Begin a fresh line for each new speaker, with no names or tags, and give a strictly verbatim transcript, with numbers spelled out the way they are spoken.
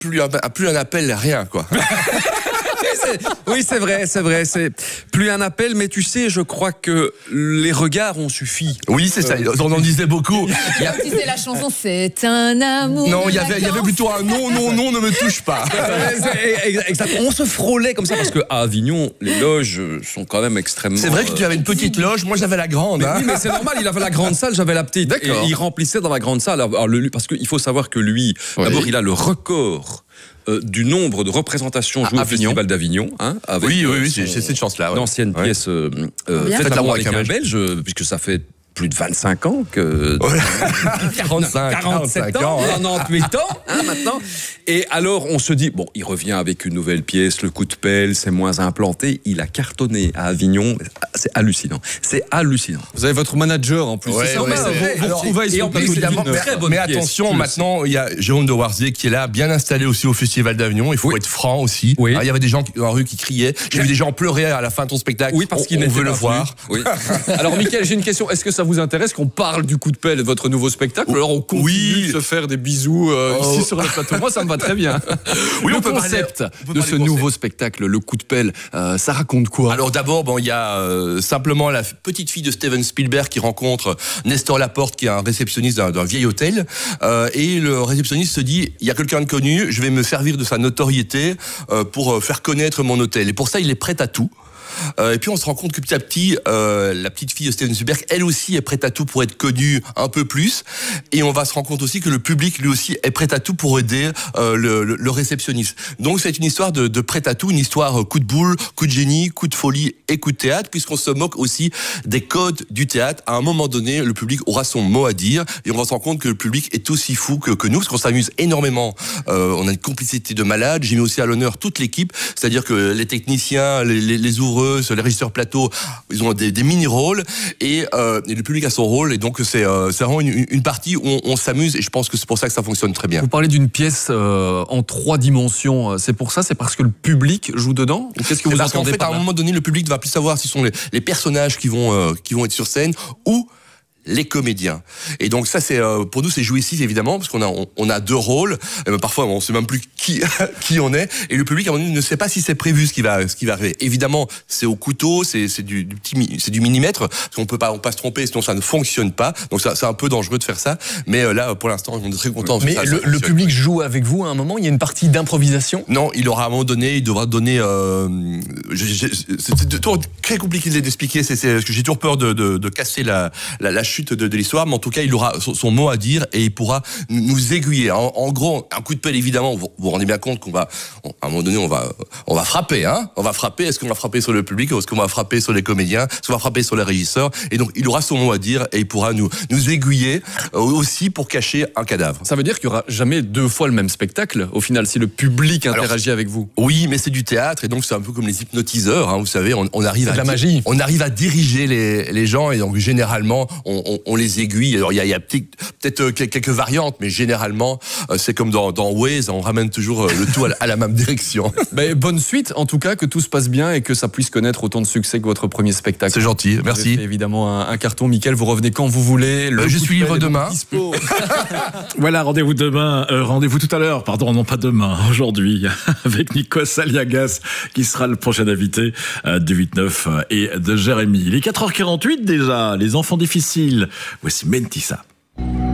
plus un, plus un appel, rien, quoi.
Oui, c'est vrai, c'est vrai. C'est plus un appel, mais tu sais, je crois que les regards ont suffi.
Oui, c'est ça. Euh, on en disait beaucoup.
Il y a... C'est la chanson, c'est un amour.
Non, il y avait, il y avait plutôt un non, non, non, ne me touche pas.
Exactement. On se frôlait comme ça parce qu'à Avignon, les loges sont quand même extrêmement.
C'est vrai que tu avais une petite loge, moi j'avais la grande.
Mais
hein.
Oui, mais c'est normal. Il avait la grande salle, j'avais la petite.
D'accord.
Et il remplissait dans la grande salle. Alors, le, parce qu'il faut savoir que lui, oui. d'abord, il a le record. Euh, du nombre de représentations jouées au Festival d'Avignon. Hein, avec
oui, oui, oui,
son,
j'ai cette chance-là. Ouais.
D'anciennes
ouais.
pièces euh, euh, faites l'amour avec un Belge, belge euh, puisque ça fait plus de vingt-cinq ans que...
Ouais. quarante-cinq,
quarante-sept ans,
ans,
quarante-huit ans, hein, maintenant. Et alors, on se dit, bon, il revient avec une nouvelle pièce, le coup de pelle, c'est moins implanté. Il a cartonné à Avignon. C'est hallucinant. C'est hallucinant.
Vous avez votre manager, en plus.
Ouais,
c'est ça,
ouais,
vous,
c'est
vous, vous retrouvez sur le plateau
évidemment,
d'une très bonne
mais
pièce,
attention, maintenant, il y a Jérôme de Warzier qui est là, bien installé aussi au Festival d'Avignon. Il faut oui. être franc aussi.
Oui.
Ah, il y avait des gens dans la rue qui criaient. J'ai vu des gens pleurer à la fin de ton spectacle.
Oui, parce qu'il
on veut le voir.
Oui. Alors, Mickaël, j'ai une question. Est-ce que ça vous intéresse qu'on parle du coup de pelle de votre nouveau spectacle? Alors, on continue oui. de se faire des bisous euh, oh. ici sur le plateau. Moi, ça me va très bien.
Oui,
le
on peut
concept
parler, on peut
de ce nouveau spectacle, le coup de pelle, euh, ça raconte quoi?
Alors d'abord, bon, il y a euh, simplement la petite fille de Steven Spielberg qui rencontre Nestor Laporte, qui est un réceptionniste d'un, d'un vieil hôtel, euh, et le réceptionniste se dit, il y a quelqu'un de connu, je vais me servir de sa notoriété euh, pour faire connaître mon hôtel. Et pour ça, il est prêt à tout. Euh, et puis on se rend compte que petit à petit, euh, la petite fille de Steven Spielberg, elle aussi est prête à tout pour être connue un peu plus. Et on va se rendre compte aussi que le public, lui aussi, est prêt à tout pour aider euh, le, le, le réceptionniste. Donc c'est une histoire de, de prêt à tout, une histoire coup de boule, coup de génie, coup de folie et coup de théâtre, puisqu'on se moque aussi des codes du théâtre. À un moment donné, le public aura son mot à dire, et on va se rendre compte que le public est aussi fou que, que nous, parce qu'on s'amuse énormément. Euh, on a une complicité de malade. J'ai mis aussi à l'honneur toute l'équipe, c'est-à-dire que les techniciens, les, les, les ouvreurs, les régisseurs plateau, ils ont des, des mini-rôles et, euh, et le public a son rôle, et donc c'est, euh, c'est vraiment une, une partie où on, on s'amuse, et je pense que c'est pour ça que ça fonctionne très bien.
Vous parlez d'une pièce euh, en trois dimensions, c'est pour ça, c'est parce que le public joue dedans, ou qu'est-ce que vous
parce
entendez
qu'en fait,
par
à
là?
un moment donné, le public ne va plus savoir si ce sont les, les personnages qui vont, euh, qui vont être sur scène ou les comédiens. Et donc ça, c'est euh, pour nous, c'est jouissif évidemment, parce qu'on a on, on a deux rôles. Et parfois, on sait même plus qui qui on est, et le public à un moment donné ne sait pas si c'est prévu ce qui va ce qui va arriver. Évidemment, c'est au couteau, c'est c'est du, du petit c'est du millimètre, parce qu'on peut pas on peut pas se tromper, sinon ça ne fonctionne pas. Donc ça, c'est un peu dangereux de faire ça. Mais euh, là, pour l'instant, on est très contents.
Mais
ça,
le,
ça
le public joue avec vous à un moment. Il y a une partie d'improvisation.
Non, il aura à un moment donné, il devra donner. Euh, je, je, c'est toujours très compliqué d'expliquer. C'est, c'est parce que j'ai toujours peur de, de, de casser la, la, la chute de, de l'histoire. Mais en tout cas, il aura son, son mot à dire, et il pourra nous aiguiller. En, en gros, un coup de pelle, évidemment, vous vous rendez bien compte qu'on va, on, à un moment donné, on va, on va frapper, hein. On va frapper. Est-ce qu'on va frapper sur le public, ou est-ce qu'on va frapper sur les comédiens, est-ce qu'on va frapper sur les régisseurs? Et donc, il aura son mot à dire, et il pourra nous, nous aiguiller euh, aussi pour cacher un cadavre.
Ça veut dire qu'il y aura jamais deux fois le même spectacle, au final, si le public interagit Alors, avec vous.
Oui, mais c'est du théâtre, et donc c'est un peu comme les hypnotiseurs, hein, vous savez, on, on arrive
c'est
à
de la magie.
On arrive à diriger les, les gens, et donc généralement, on, on, on les aiguille. Alors il y a, il y a peut-être quelques variantes, mais généralement, c'est comme dans, dans Waze, on ramène toujours le tout à la, à la même direction.
Ben, bonne suite, en tout cas, que tout se passe bien et que ça puisse connaître autant de succès que votre premier spectacle.
C'est gentil, merci.
Vous avez fait évidemment un, un carton. Mickaël, vous revenez quand vous voulez.
Le euh, je suis libre demain.
Voilà, rendez-vous demain, euh, rendez-vous tout à l'heure, pardon, non pas demain, aujourd'hui, avec Nikos Aliagas, qui sera le prochain invité euh, du huit neuf et de Jérémy. Il est quatre heures quarante-huit déjà, les enfants difficiles. Voici Mentissa.